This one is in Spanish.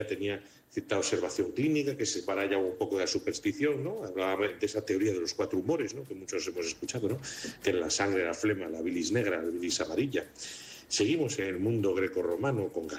tenía cierta observación clínica que se separa ya un poco de la superstición, ¿no? Hablaba de esa teoría de los 4 humores, ¿no? Que muchos hemos escuchado, ¿no? Que la sangre, la flema, la bilis negra, la bilis amarilla. Seguimos en el mundo grecorromano con Galeno.